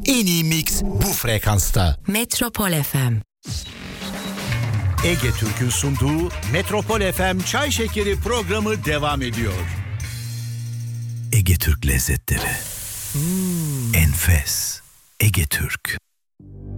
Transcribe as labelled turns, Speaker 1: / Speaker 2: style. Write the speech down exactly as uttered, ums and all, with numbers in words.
Speaker 1: En iyi mix bu frekansta.
Speaker 2: Metropol F M.
Speaker 1: Ege Türk'ün sunduğu Metropol F M Çay Şekeri programı devam ediyor.
Speaker 3: Ege Türk lezzetleri. Hmm. Enfes. Ege Türk.